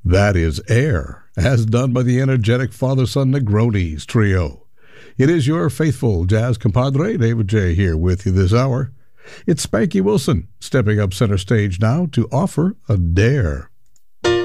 That is Air, as done by the energetic father-son Negronis trio. It is your faithful jazz compadre, David J., here with you this hour. It's Spanky Wilson stepping up center stage now to offer a dare.